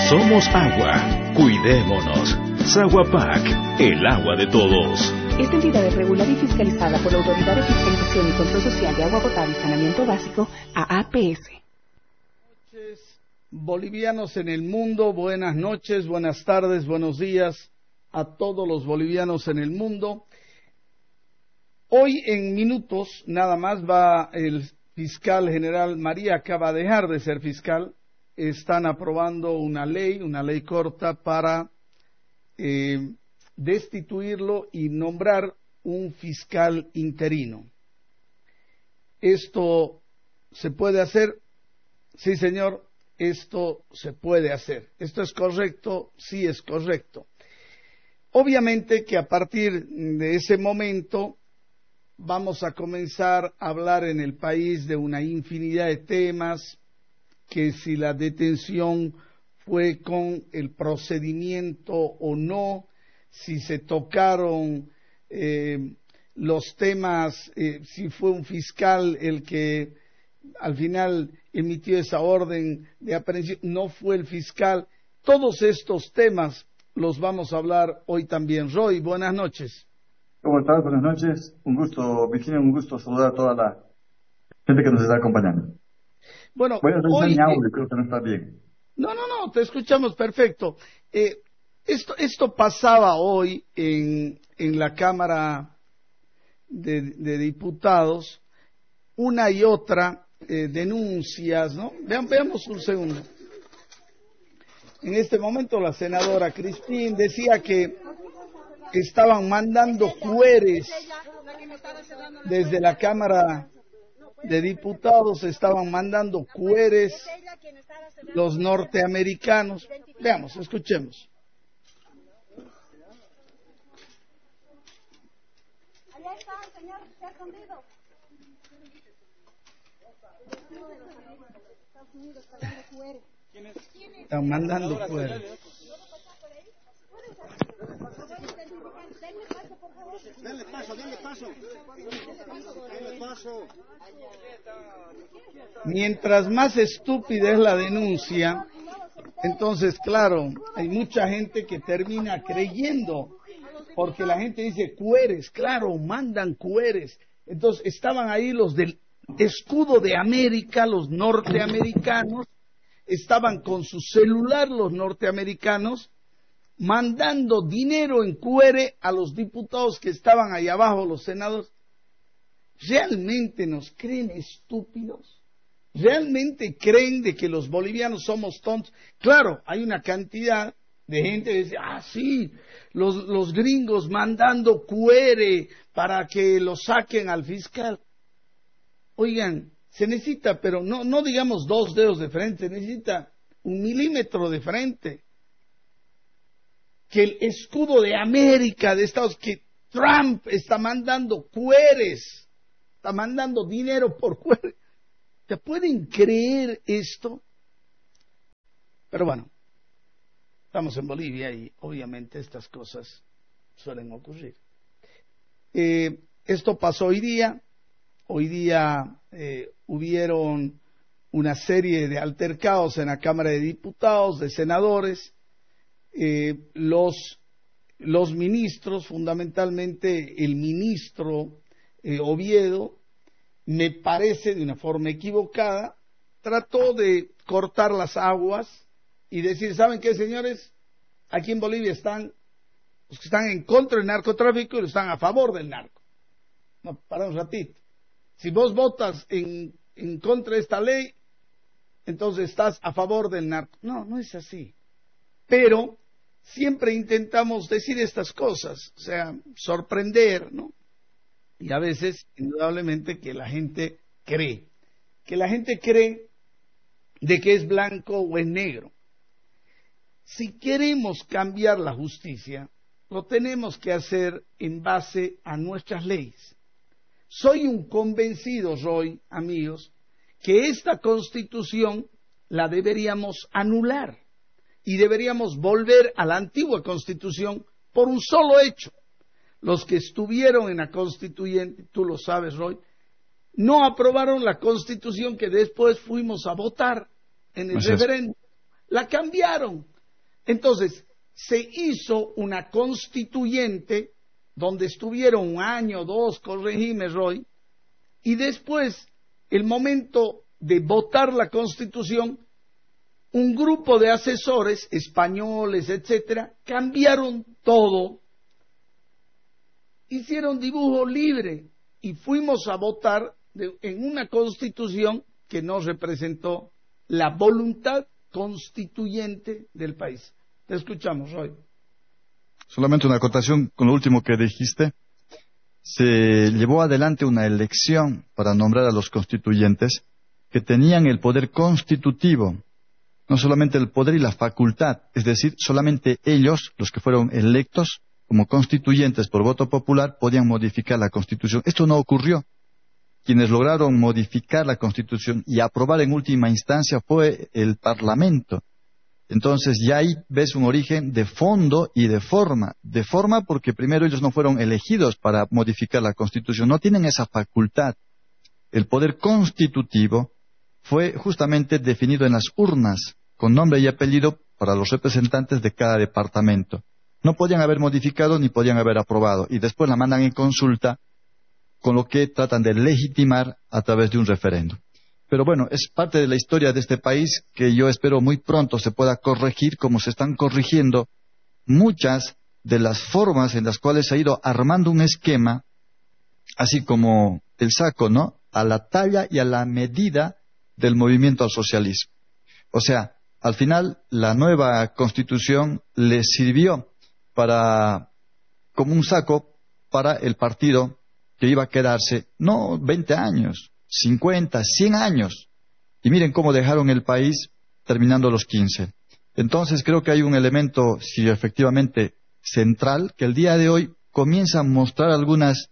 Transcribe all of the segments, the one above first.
Somos agua. Cuidémonos. Saguapac, el agua de todos. Esta entidad es regulada y fiscalizada por la Autoridad de Fiscalización y Control Social de Agua Potable y Saneamiento Básico, AAPS. Bolivianos en el mundo, buenas noches, buenas tardes, buenos días a todos los bolivianos en el mundo. Hoy en minutos nada más va el fiscal general María, acaba de dejar de ser fiscal. Están aprobando una ley corta para destituirlo y nombrar un fiscal interino. ¿Esto se puede hacer? Sí, señor. Esto se puede hacer. ¿Esto es correcto? Sí, es correcto. Obviamente que a partir de ese momento vamos a comenzar a hablar en el país de una infinidad de temas, que si la detención fue con el procedimiento o no, si se tocaron los temas, si fue un fiscal el que al final emitió esa orden de aprehensión, no fue el fiscal. Todos estos temas los vamos a hablar hoy también. Roy, buenas noches. ¿Cómo estás? Buenas noches. Un gusto, Virginia, un gusto saludar a toda la gente que nos está acompañando. Bueno, hoy creo que no está bien. No, te escuchamos perfecto. Esto pasaba hoy en la Cámara de Diputados, una y otra denuncias, ¿no? Veamos un segundo. En este momento la senadora Cristín decía que estaban mandando cueres desde la Cámara de Diputados, estaban mandando cueres los norteamericanos. Veamos, escuchemos. Allá está el señor, se ha escondido. Están mandando cueres. Denle paso. Mientras más estúpida es la denuncia, entonces, claro, hay mucha gente que termina creyendo, porque la gente dice cueres, claro, mandan cueres. Entonces, estaban ahí los del escudo de América, los norteamericanos, estaban con su celular los norteamericanos, mandando dinero en cuere a los diputados que estaban ahí abajo, los senadores. ¿Realmente nos creen estúpidos? ¿Realmente creen de que los bolivianos somos tontos? Claro, hay una cantidad de gente que dice, sí, los gringos mandando cuere para que lo saquen al fiscal. Oigan, se necesita, pero no digamos 2 dedos de frente, se necesita 1 milímetro de frente. Que el escudo de América, de Estados Unidos, que Trump está mandando cueres, está mandando dinero por cueres. ¿Te pueden creer esto? Pero bueno, estamos en Bolivia y obviamente estas cosas suelen ocurrir. Esto pasó hoy día. Hoy día hubieron una serie de altercados en la Cámara de Diputados, de senadores. Los ministros, fundamentalmente el ministro Oviedo, me parece de una forma equivocada, trató de cortar las aguas y decir, ¿saben qué, señores? Aquí en Bolivia están los que están en contra del narcotráfico y los que están a favor del narco. No, para un ratito. Si vos votas en contra de esta ley, entonces estás a favor del narco. No es así. Pero siempre intentamos decir estas cosas, o sea, sorprender, ¿no? Y a veces, indudablemente, que la gente cree de que es blanco o es negro. Si queremos cambiar la justicia, lo tenemos que hacer en base a nuestras leyes. Soy un convencido, Roy, amigos, que esta Constitución la deberíamos anular y deberíamos volver a la antigua Constitución por un solo hecho. Los que estuvieron en la Constituyente, tú lo sabes, Roy, no aprobaron la Constitución que después fuimos a votar en el referéndum. La cambiaron. Entonces, se hizo una constituyente donde estuvieron 1 año, 2, corregime, Roy, y después, el momento de votar la Constitución, un grupo de asesores españoles, etcétera, cambiaron todo, hicieron dibujo libre y fuimos a votar en una Constitución que no representó la voluntad constituyente del país. Te escuchamos, Roy. Solamente una acotación con lo último que dijiste. Se llevó adelante una elección para nombrar a los constituyentes que tenían el poder constitutivo, no solamente el poder y la facultad, es decir, solamente ellos, los que fueron electos como constituyentes por voto popular, podían modificar la Constitución. Esto no ocurrió. Quienes lograron modificar la Constitución y aprobar en última instancia fue el Parlamento. Entonces ya ahí ves un origen de fondo y de forma. De forma porque primero ellos no fueron elegidos para modificar la Constitución, no tienen esa facultad. El poder constitutivo fue justamente definido en las urnas, con nombre y apellido para los representantes de cada departamento. No podían haber modificado ni podían haber aprobado, y después la mandan en consulta, con lo que tratan de legitimar a través de un referendo. Pero bueno, es parte de la historia de este país que yo espero muy pronto se pueda corregir, como se están corrigiendo muchas de las formas en las cuales se ha ido armando un esquema, así como el saco, ¿no?, a la talla y a la medida del movimiento al socialismo. O sea, al final la nueva Constitución le sirvió como un saco para el partido que iba a quedarse, no 20 años, 50, 100 años. Y miren cómo dejaron el país terminando los 15. Entonces creo que hay un elemento, sí, efectivamente central, que el día de hoy comienza a mostrar algunas,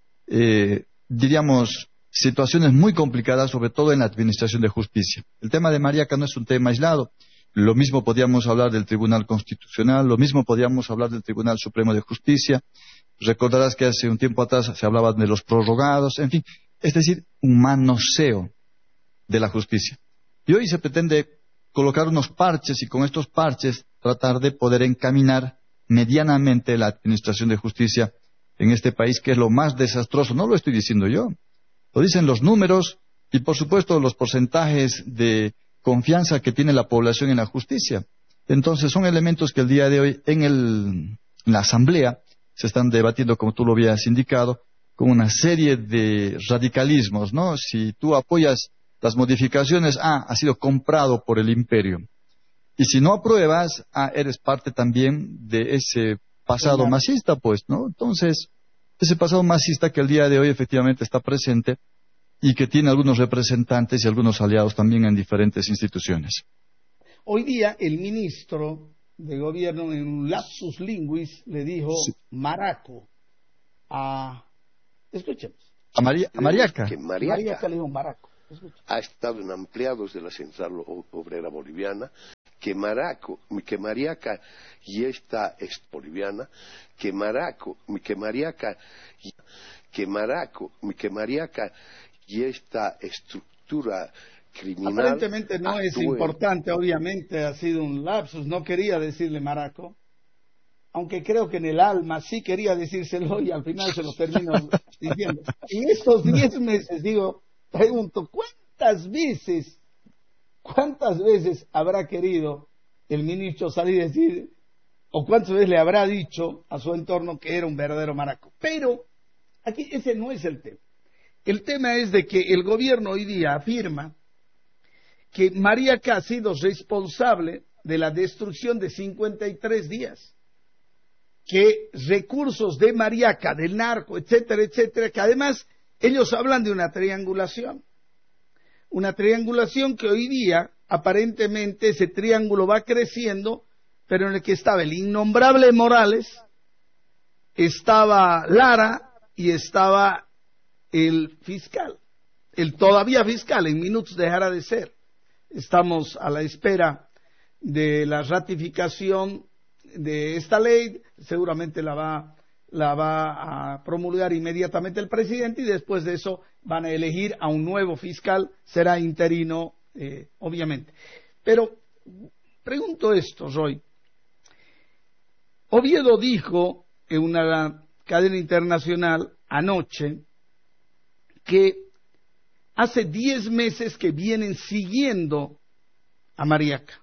diríamos, situaciones muy complicadas, sobre todo en la administración de justicia. El tema de Mariaca no es un tema aislado. Lo mismo podríamos hablar del Tribunal Constitucional, lo mismo podríamos hablar del Tribunal Supremo de Justicia. Recordarás que hace un tiempo atrás se hablaba de los prorrogados, en fin, es decir, un manoseo de la justicia. Y hoy se pretende colocar unos parches y con estos parches tratar de poder encaminar medianamente la administración de justicia en este país, que es lo más desastroso. No lo estoy diciendo yo, lo dicen los números y por supuesto los porcentajes de confianza que tiene la población en la justicia. Entonces son elementos que el día de hoy en la Asamblea se están debatiendo, como tú lo habías indicado, con una serie de radicalismos, ¿no? Si tú apoyas las modificaciones, ha sido comprado por el imperio. Y si no apruebas, eres parte también de ese pasado masista, pues, ¿no? Entonces, ese pasado masista que el día de hoy efectivamente está presente y que tiene algunos representantes y algunos aliados también en diferentes instituciones. Hoy día el ministro de Gobierno, en un lapsus linguis, le dijo maraco a... Escuchemos. A Mariaca. Que Mariaca le dijo maraco. Escuchemos. Ha estado en empleados de la Central Obrera Boliviana, que Mariaca y esta es boliviana, que Mariaca y esta estructura criminal. Aparentemente no es importante, obviamente ha sido un lapsus, no quería decirle maraco, aunque creo que en el alma sí quería decírselo y al final se lo termino diciendo. En estos 10 meses, pregunto, ¿cuántas veces habrá querido el ministro salir y decir, o cuántas veces le habrá dicho a su entorno que era un verdadero maraco? Pero aquí ese no es el tema. El tema es de que el gobierno hoy día afirma que Mariaca ha sido responsable de la destrucción de 53 días, que recursos de Mariaca, del narco, etcétera, etcétera, que además ellos hablan de una triangulación que hoy día aparentemente ese triángulo va creciendo, pero en el que estaba el innombrable Morales, estaba Lara y estaba el fiscal, el todavía fiscal, en minutos dejará de ser. Estamos a la espera de la ratificación de esta ley, seguramente la va a promulgar inmediatamente el presidente y después de eso van a elegir a un nuevo fiscal, será interino, obviamente. Pero pregunto esto, Roy, Oviedo dijo en una cadena internacional anoche que hace 10 meses que vienen siguiendo a Mariaca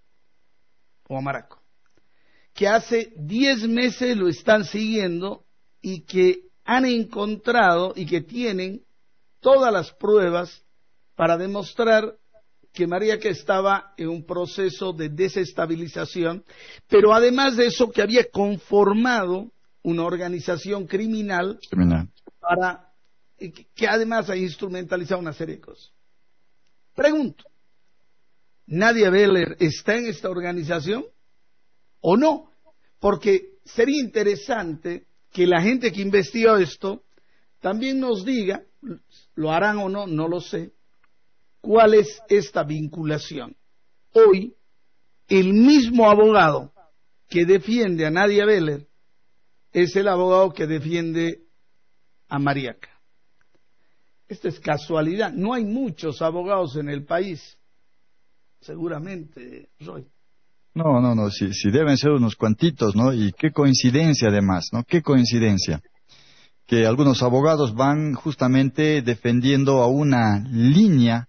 o a Maraco, que hace 10 meses lo están siguiendo y que han encontrado y que tienen todas las pruebas para demostrar que Mariaca estaba en un proceso de desestabilización, pero además de eso que había conformado una organización criminal para que además ha instrumentalizado una serie de cosas. Pregunto, ¿Nadia Beller está en esta organización o no? Porque sería interesante que la gente que investigó esto también nos diga, lo harán o no, no lo sé, cuál es esta vinculación. Hoy, el mismo abogado que defiende a Nadia Beller es el abogado que defiende a Mariaca. Esta es casualidad, no hay muchos abogados en el país, seguramente, Roy. No, sí deben ser unos cuantitos, ¿no? Y qué coincidencia además, ¿no? Qué coincidencia. Que algunos abogados van justamente defendiendo a una línea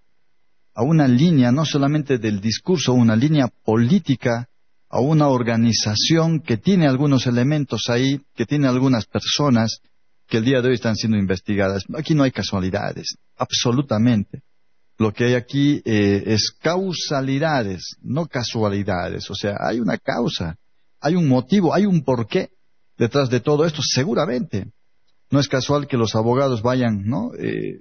no solamente del discurso, una línea política, a una organización que tiene algunos elementos ahí, que tiene algunas personas que el día de hoy están siendo investigadas. Aquí no hay casualidades, absolutamente. Lo que hay aquí es causalidades, no casualidades. O sea, hay una causa, hay un motivo, hay un porqué detrás de todo esto, seguramente. No es casual que los abogados vayan, ¿no?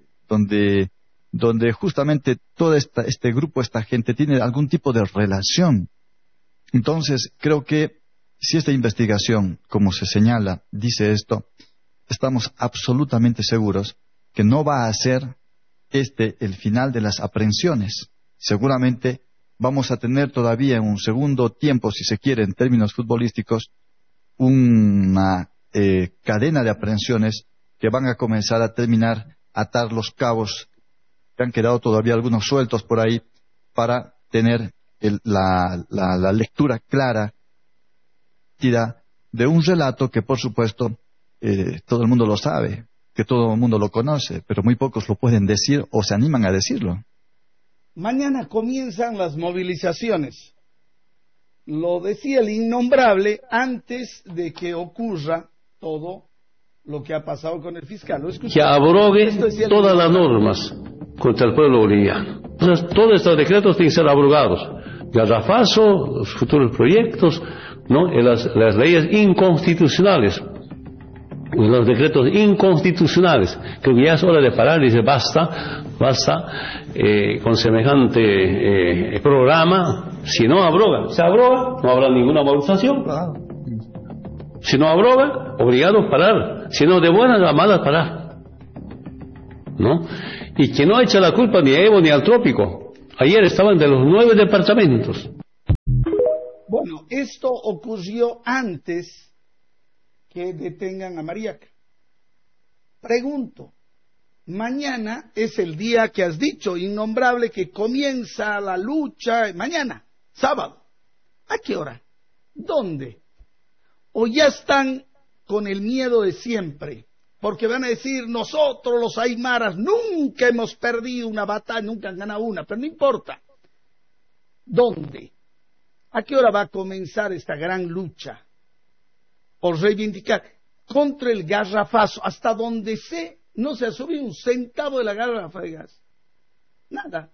Donde justamente todo este grupo, esta gente, tiene algún tipo de relación. Entonces, creo que si esta investigación, como se señala, dice esto, estamos absolutamente seguros que no va a ser el final de las aprehensiones. Seguramente vamos a tener todavía en un segundo tiempo, si se quiere, en términos futbolísticos, una cadena de aprehensiones que van a comenzar a terminar, atar los cabos, que han quedado todavía algunos sueltos por ahí, para tener la lectura clara de un relato que, por supuesto, todo el mundo lo sabe, que todo el mundo lo conoce, pero muy pocos lo pueden decir o se animan a decirlo. Mañana comienzan las movilizaciones. Lo decía el innombrable antes de que ocurra todo lo que ha pasado con el fiscal. Que abrogue todas las normas contra el pueblo boliviano. Entonces, todos estos decretos tienen que ser abrogados. Garrafazo, los futuros proyectos, ¿no? Las leyes inconstitucionales, los decretos inconstitucionales. Creo que ya es hora de parar y decir basta, con semejante programa. Si no abroga, se abroga, no habrá ninguna movilización. Si no abroga, obligado a parar. Si no, de buenas a malas parar, ¿no? Y que no echa la culpa ni a Evo ni al Trópico. Ayer estaban de los 9 departamentos. Bueno, esto ocurrió antes que detengan a Mariaca. Pregunto, mañana es el día que has dicho, innombrable, que comienza la lucha, mañana, sábado. ¿A qué hora? ¿Dónde? ¿O ya están con el miedo de siempre? Porque van a decir, nosotros los aymaras nunca hemos perdido una batalla, nunca han ganado una, pero no importa. ¿Dónde? ¿A qué hora va a comenzar esta gran lucha por reivindicar contra el garrafazo? Hasta donde no se ha subido un centavo de la garrafa de gas. Nada.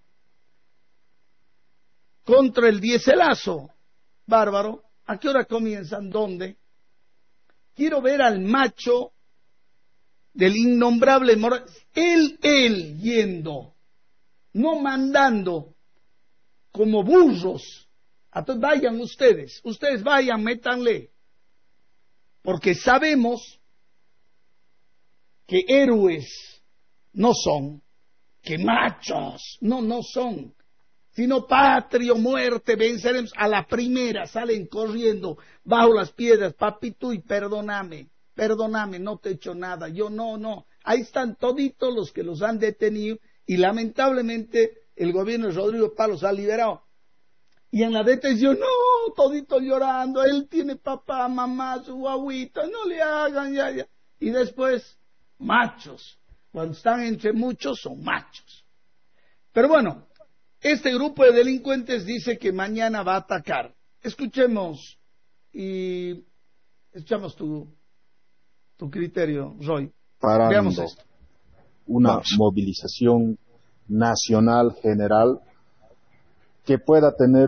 Contra el diéselazo. Bárbaro. ¿A qué hora comienzan? ¿Dónde? Quiero ver al macho del innombrable Morales, él yendo, no mandando como burros. Entonces vayan ustedes vayan, métanle, porque sabemos que héroes no son, que machos no son, sino patria o muerte, venceremos. A la primera salen corriendo bajo las piedras, papito, y perdóname, no te he hecho nada, yo no. Ahí están toditos los que los han detenido y lamentablemente el gobierno de Rodrigo Paz los ha liberado. Y en la detención, no, todito llorando, él tiene papá, mamá, su guaguita, no le hagan, ya. Y después, machos. Cuando están entre muchos, son machos. Pero bueno, este grupo de delincuentes dice que mañana va a atacar. Escuchemos y escuchamos tu criterio, Roy. Veamos esto. Una movilización nacional general que pueda tener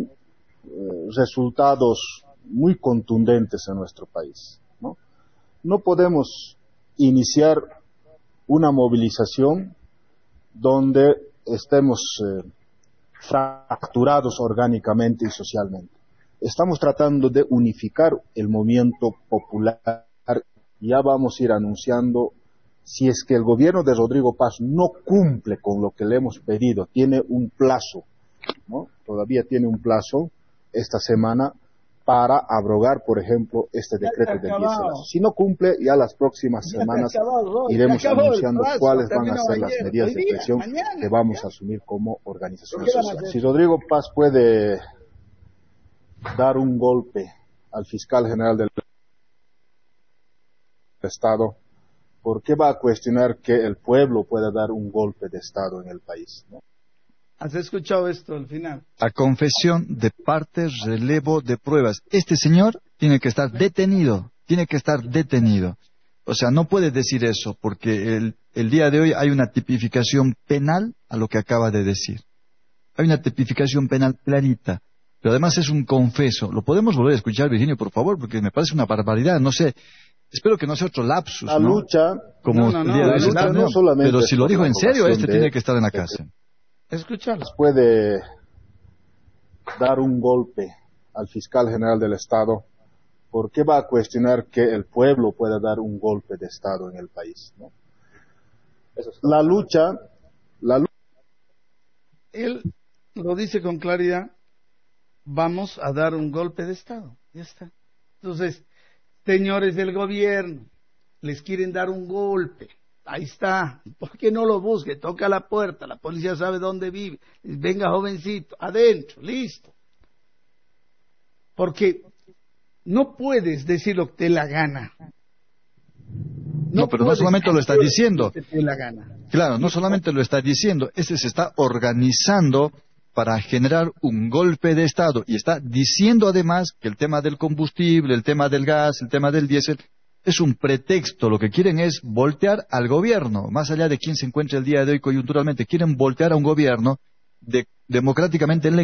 resultados muy contundentes en nuestro país, ¿no? No podemos iniciar una movilización donde estemos fracturados orgánicamente y socialmente. Estamos tratando de unificar el movimiento popular. Ya vamos a ir anunciando, si es que el gobierno de Rodrigo Paz no cumple con lo que le hemos pedido, tiene un plazo, ¿no? Todavía tiene un plazo esta semana para abrogar, por ejemplo, este decreto de 10 horas. Si no cumple, ya las próximas semanas iremos anunciando cuáles van a ser las medidas de presión que vamos a asumir como organización social. Si Rodrigo Paz puede dar un golpe al fiscal general del Estado, ¿por qué va a cuestionar que el pueblo pueda dar un golpe de Estado en el país, ¿no? ¿Has escuchado esto al final? A confesión de parte, relevo de pruebas. Este señor tiene que estar detenido. O sea, no puede decir eso, porque el día de hoy hay una tipificación penal a lo que acaba de decir. Hay una tipificación penal clarita. Pero además es un confeso. ¿Lo podemos volver a escuchar, Virginio, por favor? Porque me parece una barbaridad. No sé. Espero que no sea otro lapsus, la ¿no? lucha, como el día de hoy no solamente pero si lo dijo en serio, tiene que estar en la cárcel. Escucharlo. Puede dar un golpe al fiscal general del Estado. ¿Por qué va a cuestionar que el pueblo pueda dar un golpe de Estado en el país, ¿no? La lucha. Él lo dice con claridad. Vamos a dar un golpe de Estado. Ya está. Entonces, señores del gobierno, les quieren dar un golpe. Ahí está. ¿Por qué no lo busque? Toca la puerta. La policía sabe dónde vive. Venga, jovencito, adentro, listo. Porque no puedes decir lo que te dé la gana. No, pero no solamente lo está diciendo. Te dé la gana. Claro, no solamente lo está diciendo. Se está organizando para generar un golpe de Estado. Y está diciendo además que el tema del combustible, el tema del gas, el tema del diésel, es un pretexto. Lo que quieren es voltear al gobierno. Más allá de quién se encuentra el día de hoy coyunturalmente, quieren voltear a un gobierno democráticamente electo.